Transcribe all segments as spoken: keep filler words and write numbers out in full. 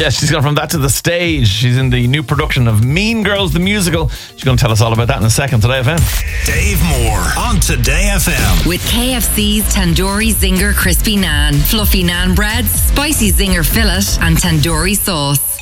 Yeah, she's gone from that to the stage. She's in the new production of Mean Girls, the musical. She's going to tell us all about that in a second. Today F M. Dave Moore on Today F M. With K F C's Tandoori Zinger Crispy Naan, Fluffy Naan Breads, Spicy Zinger Fillet and Tandoori Sauce.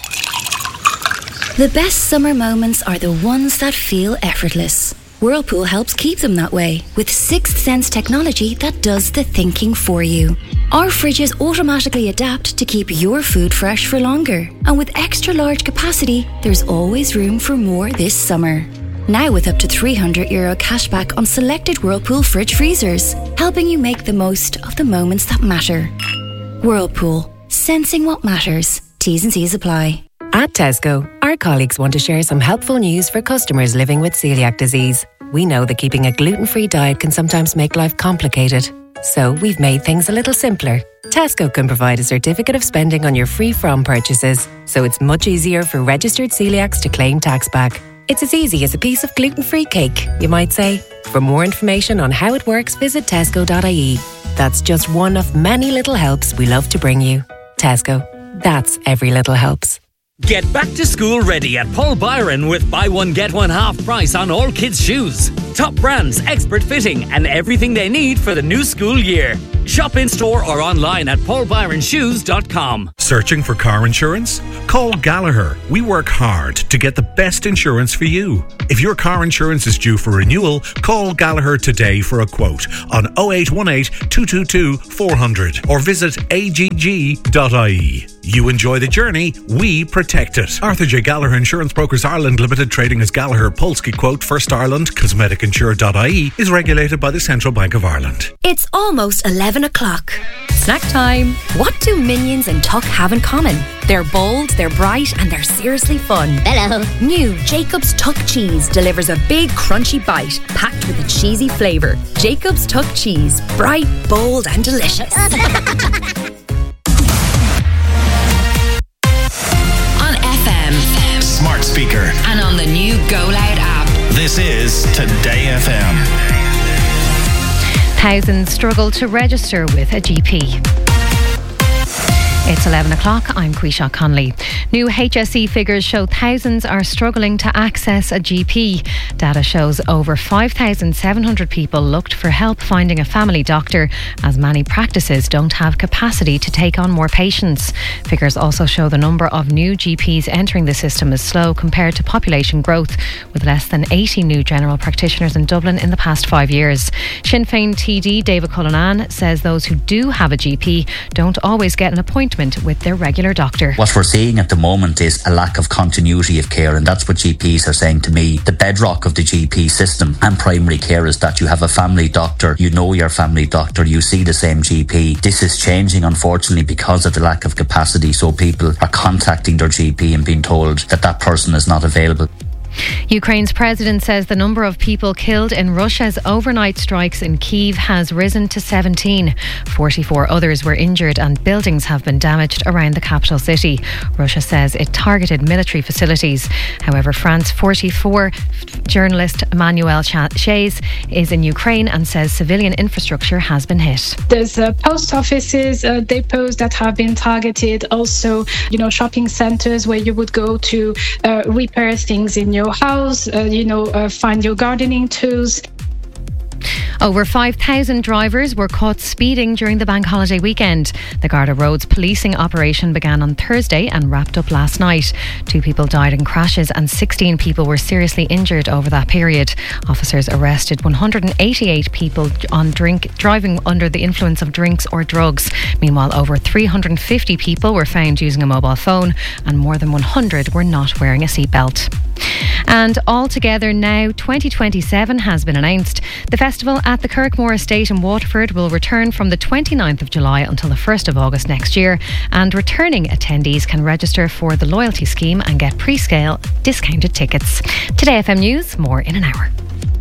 The best summer moments are the ones that feel effortless. Whirlpool helps keep them that way with sixth sense technology that does the thinking for you. Our fridges automatically adapt to keep your food fresh for longer. And with extra large capacity, there's always room for more this summer. Now with up to three hundred euro cashback on selected Whirlpool fridge freezers, helping you make the most of the moments that matter. Whirlpool, sensing what matters. T's and C's apply. At Tesco, our colleagues want to share some helpful news for customers living with celiac disease. We know that keeping a gluten-free diet can sometimes make life complicated. So we've made things a little simpler. Tesco can provide a certificate of spending on your free from purchases, so it's much easier for registered celiacs to claim tax back. It's as easy as a piece of gluten-free cake, you might say. For more information on how it works, visit tesco dot I E. That's just one of many little helps we love to bring you. Tesco. That's every little helps. Get back to school ready at Paul Byron with buy one get one half price on all kids' shoes. Top brands, expert fitting and everything they need for the new school year. Shop in store or online at paul byron shoes dot com. Searching for car insurance? Call Gallagher. We work hard to get the best insurance for you. If your car insurance is due for renewal, call Gallagher today for a quote on oh eight one eight, two two two, four hundred or visit a g g dot I E. You enjoy the journey, we protect it. Arthur J. Gallagher Insurance Brokers Ireland Limited, trading as Gallagher, Polski Quote, First Ireland, cosmetic insure dot I E, is regulated by the Central Bank of Ireland. It's almost eleven o'clock. Snack time. What do Minions and Tuck have in common? They're bold, they're bright, and they're seriously fun. Hello. New Jacob's Tuck Cheese delivers a big crunchy bite packed with a cheesy flavour. Jacob's Tuck Cheese. Bright, bold, and delicious. Smart speaker And on the new Go Loud app. This is Today F M. Thousands struggle to register with a G P. It's eleven o'clock, I'm Quisha Conley. New H S E figures show thousands are struggling to access a G P. Data shows over five thousand seven hundred people looked for help finding a family doctor, as many practices don't have capacity to take on more patients. Figures also show the number of new G Ps entering the system is slow compared to population growth, with less than eighty new general practitioners in Dublin in the past five years. Sinn Féin T D David Cullinan says those who do have a G P don't always get an appointment with their regular doctor. What we're seeing at the moment is a lack of continuity of care, and that's what G Ps are saying to me. The bedrock of the G P system and primary care is that you have a family doctor, you know your family doctor, you see the same G P. This is changing, unfortunately, because of the lack of capacity, so people are contacting their G P and being told that that person is not available. Ukraine's president says the number of people killed in Russia's overnight strikes in Kyiv has risen to seventeen. forty-four others were injured and buildings have been damaged around the capital city. Russia says it targeted military facilities. However, France forty-four journalist Emmanuel Shays is in Ukraine and says civilian infrastructure has been hit. There's uh, post offices, uh, depots that have been targeted. Also, you know, shopping centres where you would go to uh, repair things in your house, uh, you know, uh, find your gardening tools. Over five thousand drivers were caught speeding during the bank holiday weekend. The Garda Roads policing operation began on Thursday and wrapped up last night. Two people died in crashes and sixteen people were seriously injured over that period. Officers arrested one hundred eighty-eight people on drink driving under the influence of drinks or drugs. Meanwhile, over three hundred fifty people were found using a mobile phone and more than one hundred were not wearing a seatbelt. And altogether now, twenty twenty-seven has been announced. The festival at the Kirkmore Estate in Waterford will return from the twenty-ninth of July until the first of August next year, and returning attendees can register for the loyalty scheme and get pre-scale discounted tickets. Today F M News, more in an hour.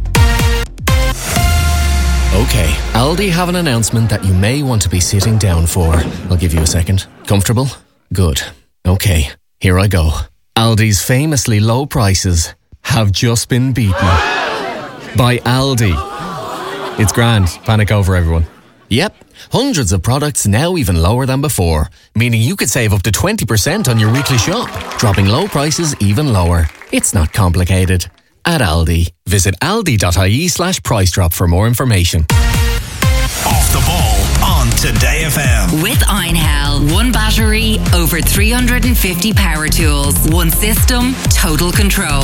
Okay, Aldi have an announcement that you may want to be sitting down for. I'll give you a second. Comfortable? Good. Okay, here I go. Aldi's famously low prices have just been beaten by Aldi. It's grand. Panic over, everyone. Yep, hundreds of products now even lower than before, meaning you could save up to twenty percent on your weekly shop, dropping low prices even lower. It's not complicated. At Aldi, visit aldi.ie slash price drop for more information. Off the ball on Today F M. With Einhell, one battery, over three hundred fifty power tools, one system, total control.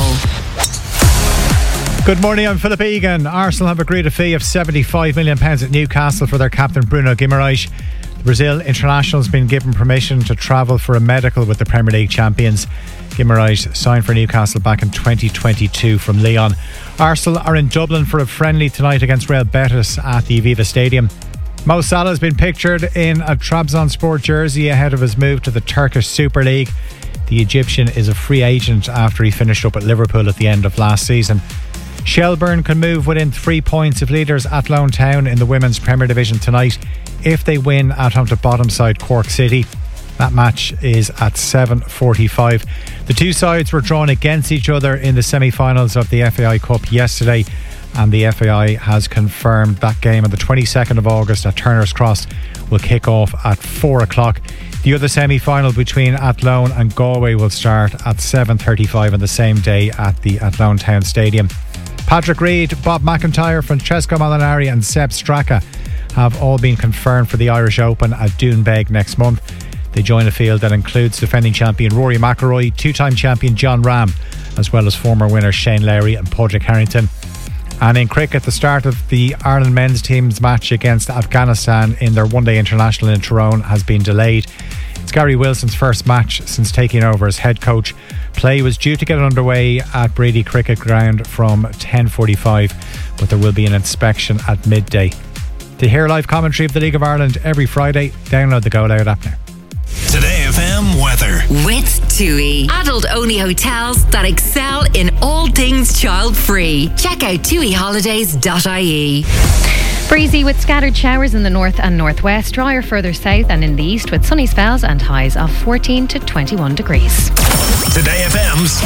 Good morning, I'm Philip Egan. Arsenal have agreed a fee of seventy-five million pounds at Newcastle for their captain Bruno Guimaraes. The Brazil international has been given permission to travel for a medical with the Premier League champions. Guimaraes signed for Newcastle back in twenty twenty-two from Lyon. Arsenal are in Dublin for a friendly tonight against Real Betis at the Aviva Stadium. Mo Salah has been pictured in a Trabzonspor jersey ahead of his move to the Turkish Super League. The Egyptian is a free agent after he finished up at Liverpool at the end of last season. Shelbourne can move within three points of leaders Athlone Town in the Women's Premier Division tonight if they win at home to bottom side Cork City. That match is at seven forty-five. The two sides were drawn against each other in the semi-finals of the F A I Cup yesterday, and the F A I has confirmed that game on the twenty-second of August at Turner's Cross will kick off at four o'clock. The other semi-final between Athlone and Galway will start at seven thirty-five on the same day at the Athlone Town Stadium. Patrick Reed, Bob McIntyre, Francesco Molinari and Seb Straka have all been confirmed for the Irish Open at Doonbeg next month. They join a field that includes defending champion Rory McIlroy, two-time champion John Ram, as well as former winners Shane Lowry and Padraig Harrington. And in cricket, the start of the Ireland men's team's match against Afghanistan in their one-day international in Tyrone has been delayed. It's Gary Wilson's first match since taking over as head coach. Play was due to get underway at Brady Cricket Ground from ten forty-five, but there will be an inspection at midday. To hear live commentary of the League of Ireland every Friday, download the Go Loud app now. Today F M weather. With TUI. Adult-only hotels that excel in all things child-free. Check out tui holidays dot I E. Breezy with scattered showers in the north and northwest, drier further south and in the east with sunny spells and highs of fourteen to twenty-one degrees. Today F M's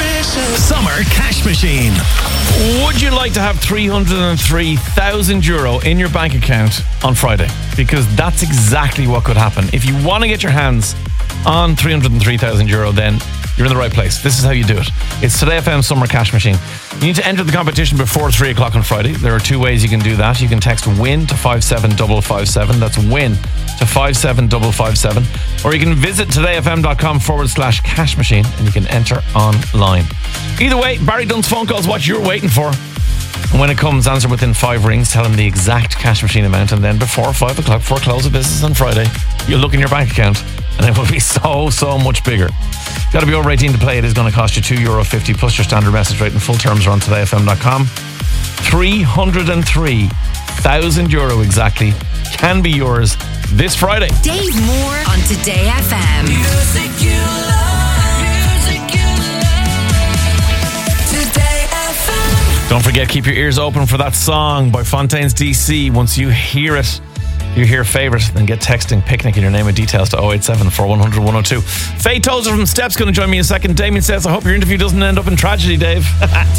Summer Cash Machine. Would you like to have three hundred three thousand euro in your bank account on Friday? Because that's exactly what could happen. If you want to get your hands on three hundred three thousand euro, then you're in the right place. This is how you do it. It's Today F M's Summer Cash Machine. You need to enter the competition before three o'clock on Friday. There are two ways you can do that. You can text WIN to five seven five five seven. That's WIN to five seven five five seven. Or you can visit todayfm.com forward slash cash machine and you can enter online. Either way, Barry Dunn's phone call is what you're waiting for. And when it comes, answer within five rings, tell him the exact cash machine amount, and then before five o'clock, before close of business on Friday, you'll look in your bank account and it will be so, so much bigger. Got to be over eighteen to play. It is going to cost you two euro fifty plus your standard message rate, and full terms are on today f m dot com. three hundred three thousand euro exactly can be yours this Friday. Dave Moore on Today F M. Music you love, music you love. Today F M. Don't forget, keep your ears open for that song by Fontaines D C. Once you hear it, you hear favourite, then get texting Picnic in your name with details to oh eight seven, four one hundred, one oh two. Faye Tozer from Steps going to join me in a second. Damien says, I hope your interview doesn't end up in tragedy, Dave.